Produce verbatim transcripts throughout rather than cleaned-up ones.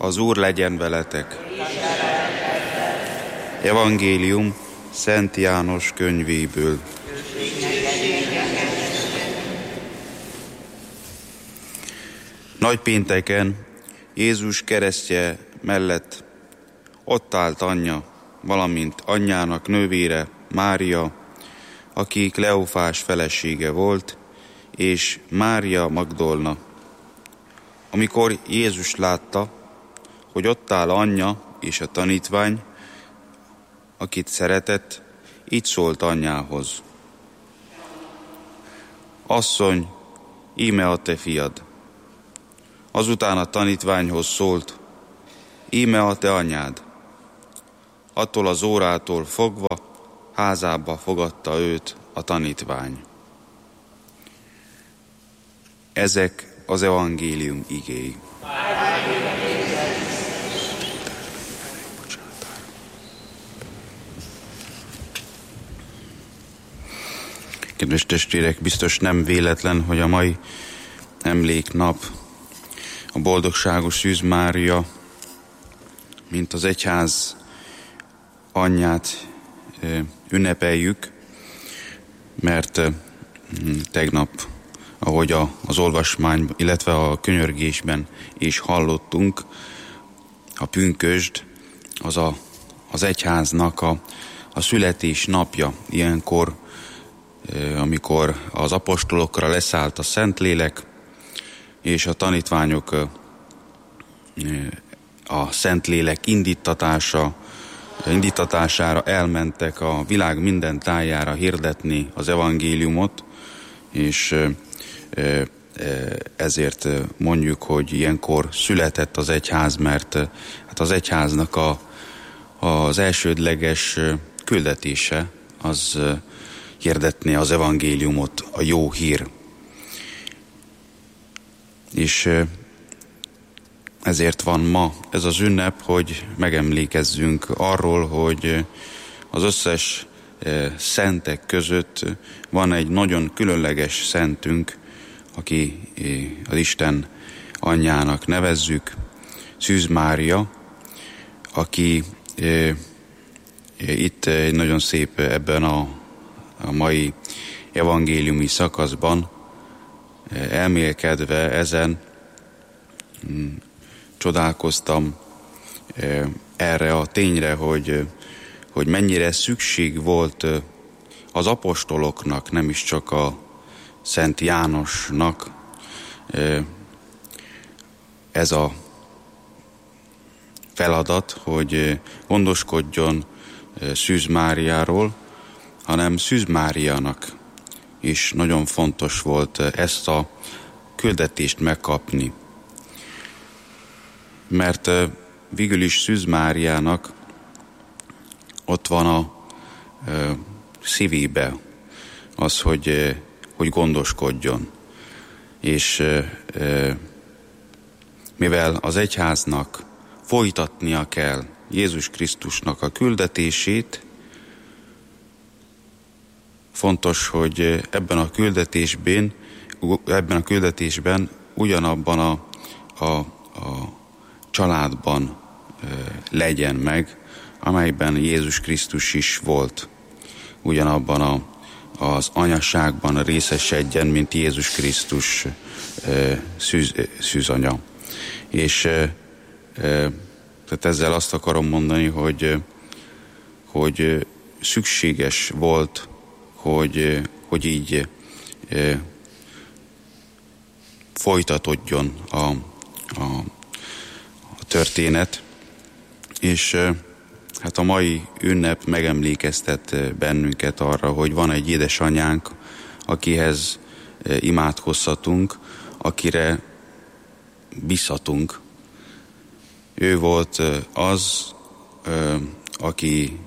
Az Úr legyen veletek. Evangélium Szent János könyvéből. Nagypénteken Jézus keresztje mellett ott állt anyja, valamint anyjának nővére, Mária, aki Kleofás felesége volt, és Mária Magdolna. Amikor Jézus látta, hogy ott áll anyja és a tanítvány, akit szeretett, így szólt anyjához: Asszony, íme a te fiad. Azután a tanítványhoz szólt: Íme a te anyád. Attól az órától fogva házába fogadta őt a tanítvány. Ezek az evangélium igéi. Kedves testvérek, biztos nem véletlen, hogy a mai emléknap a boldogságos Szűz Mária, mint az egyház anyját ünnepeljük, mert tegnap, ahogy az olvasmány, illetve a könyörgésben is hallottunk, a pünkösd az a, az egyháznak a, a születés napja. Ilyenkor, amikor az apostolokra leszállt a Szentlélek, és a tanítványok a Szentlélek indítatása, indítatására elmentek a világ minden tájára hirdetni az evangéliumot, és ezért mondjuk, hogy ilyenkor született az egyház, mert hát az egyháznak a, az elsődleges küldetése az hirdetni az evangéliumot, a jó hír. És ezért van ma ez az ünnep, hogy megemlékezzünk arról, hogy az összes szentek között van egy nagyon különleges szentünk, aki az Isten anyjának nevezzük, Szűz Mária, aki itt nagyon szép ebben a, a mai evangéliumi szakaszban elmélkedve ezen csodálkoztam erre a tényre, hogy, hogy mennyire szükség volt az apostoloknak, nem is csak a Szent Jánosnak ez a feladat, hogy gondoskodjon Szűz Máriáról, hanem Szűz Máriának is nagyon fontos volt ezt a küldetést megkapni. Mert végül is Szűz Máriának ott van a szívébe az, hogy, hogy gondoskodjon. És mivel az egyháznak folytatnia kell Jézus Krisztusnak a küldetését, fontos, hogy ebben a küldetésben, ebben a küldetésben ugyanabban a, a, a családban legyen meg, amelyben Jézus Krisztus is volt. Ugyanabban a, az anyaságban részesedjen, mint Jézus Krisztus szűz, szűzanya. És tehát ezzel azt akarom mondani, hogy, hogy szükséges volt, hogy, hogy így folytatódjon a, a, a történet, és hát a mai ünnep megemlékeztet bennünket arra, hogy van egy édesanyánk, akihez imádkozhatunk, akire bízhatunk. Ő volt az, aki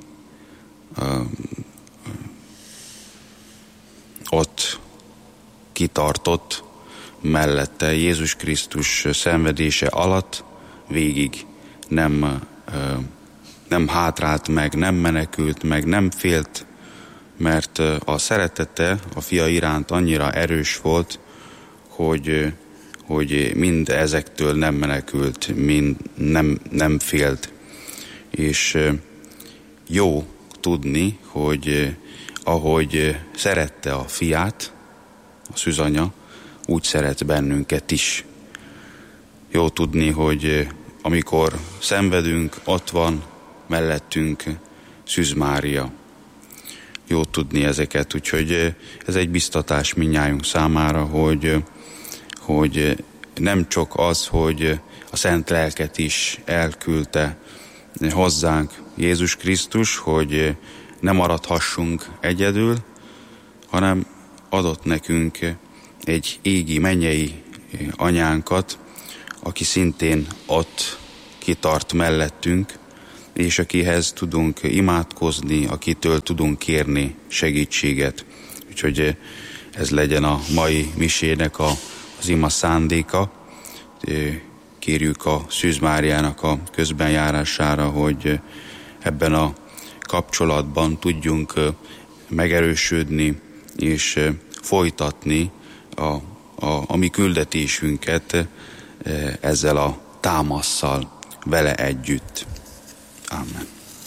ott kitartott mellette Jézus Krisztus szenvedése alatt, végig nem, nem hátrált meg, nem menekült meg, nem félt, mert a szeretete a fia iránt annyira erős volt, hogy, hogy mind ezektől nem menekült, mind nem, nem félt. És jó tudni, hogy ahogy szerette a fiát, a szűzanya, úgy szeret bennünket is. Jó tudni, hogy amikor szenvedünk, ott van mellettünk Szűz Mária. Jó tudni ezeket, úgyhogy ez egy biztatás mindnyájunk számára, hogy, hogy nem csak az, hogy a Szent Lelket is elküldte hozzánk Jézus Krisztus, hogy ne maradhassunk egyedül, hanem adott nekünk egy égi, mennyei anyánkat, aki szintén ott kitart mellettünk, és akihez tudunk imádkozni, akitől tudunk kérni segítséget. Úgyhogy ez legyen a mai misének a, az ima szándéka. Kérjük a Szűz Máriának a közbenjárására, hogy ebben a kapcsolatban tudjunk megerősödni és folytatni a, a, a mi küldetésünket ezzel a támasszal vele együtt. Amen.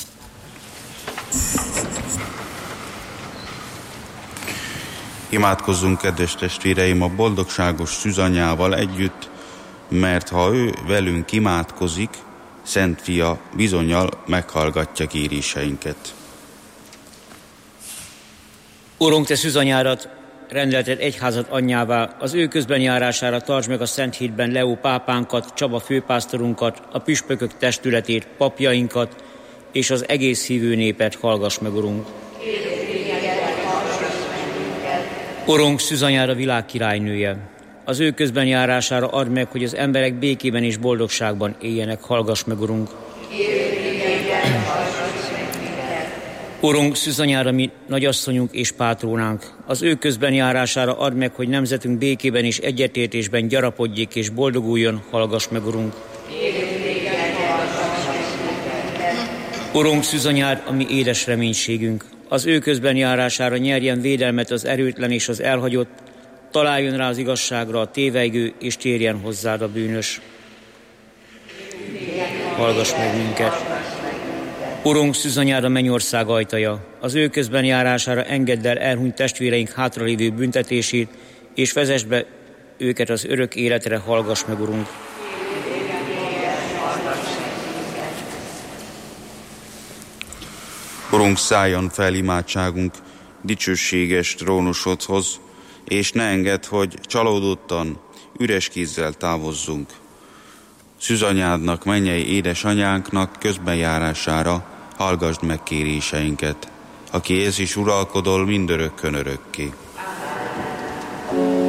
Imádkozzunk, kedves testvéreim, a boldogságos szűzanyával együtt, mert ha ő velünk imádkozik, Szent Fia bizonnyal meghallgatja kéréseinket. Urunk, te szűzanyárat rendelted egyházat anyjává, az ő közbenjárására tartsd meg a Szent Hitben Leó pápánkat, Csaba főpásztorunkat, a püspökök testületét, papjainkat és az egész hívő népet hallgass meg, Urunk. Urunk, szűzanyára világ királynője, az ő közbenjárására add meg, hogy az emberek békében és boldogságban éljenek, hallgass meg, Urunk. Urunk, szűzanyára mi nagyasszonyunk és pátrónánk, az ő közbenjárására add meg, hogy nemzetünk békében és egyetértésben gyarapodjék és boldoguljon, hallgass meg, Urunk. Urunk, szűzanyád, a mi édes reménységünk, az ő közbenjárására nyerjen védelmet az erőtlen és az elhagyott, találjon rá az igazságra a tévejgő, és térjen hozzád a bűnös. Hallgass meg minket! Urunk, szűzanyád, a mennyország ajtaja, az ő közbenjárására engedd el elhunyt testvéreink hátralévő büntetését, és vezess be őket az örök életre, hallgass meg, Urunk. Urunk, szálljon fel imádságunk dicsőséges trónusodhoz, és ne engedd, hogy csalódottan, üres kézzel távozzunk. Szűzanyádnak, mennyei édesanyánknak közbenjárására hallgasd meg kéréseinket, aki élsz és uralkodol mindörökkön örökké.